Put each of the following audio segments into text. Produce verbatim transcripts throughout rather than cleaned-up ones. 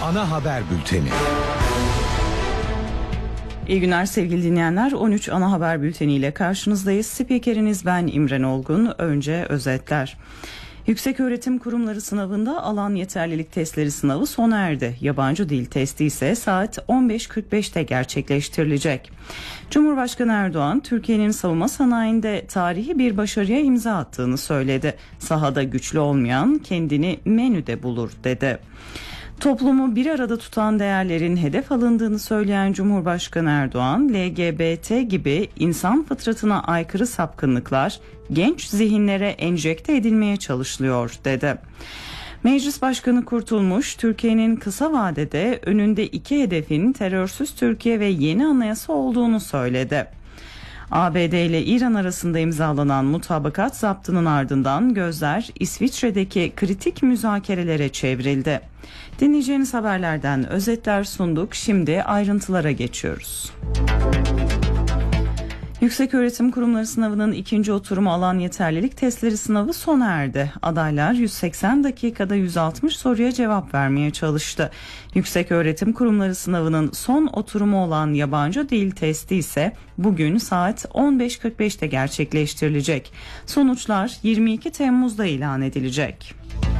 Ana haber bülteni. İyi günler sevgili dinleyenler. on üç ana haber bülteniyle karşınızdayız. Spikeriniz ben İmren Olgun. Önce özetler. Yükseköğretim Kurumları sınavında alan yeterlilik testleri sınavı sona erdi. Yabancı dil testi ise saat on beş kırk beşte gerçekleştirilecek. Cumhurbaşkanı Erdoğan, Türkiye'nin savunma sanayinde tarihi bir başarıya imza attığını söyledi. Sahada güçlü olmayan kendini menüde bulur dedi. Toplumu bir arada tutan değerlerin hedef alındığını söyleyen Cumhurbaşkanı Erdoğan, L G B T gibi insan fıtratına aykırı sapkınlıklar genç zihinlere enjekte edilmeye çalışılıyor dedi. Meclis Başkanı Kurtulmuş, Türkiye'nin kısa vadede önünde iki hedefin terörsüz Türkiye ve yeni anayasa olduğunu söyledi. A B D ile İran arasında imzalanan mutabakat zaptının ardından gözler İsviçre'deki kritik müzakerelere çevrildi. Dinleyeceğiniz haberlerden özetler sunduk. Şimdi ayrıntılara geçiyoruz. Yükseköğretim Kurumları sınavının ikinci oturumu alan yeterlilik testleri sınavı sona erdi. Adaylar yüz seksen dakikada yüz altmış soruya cevap vermeye çalıştı. Yükseköğretim Kurumları sınavının son oturumu olan yabancı dil testi ise bugün saat on beş kırk beşte gerçekleştirilecek. Sonuçlar yirmi iki Temmuz'da ilan edilecek.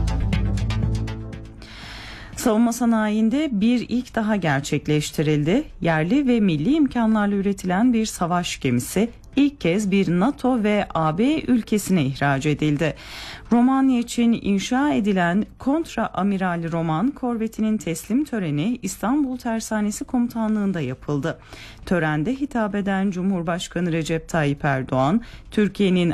Savunma sanayinde bir ilk daha gerçekleştirildi. Yerli ve milli imkanlarla üretilen bir savaş gemisi ilk kez bir NATO ve A B ülkesine ihraç edildi. Romanya için inşa edilen Kontra Amiral Roman korvetinin teslim töreni İstanbul Tersanesi Komutanlığı'nda yapıldı. Törende hitap eden Cumhurbaşkanı Recep Tayyip Erdoğan, Türkiye'nin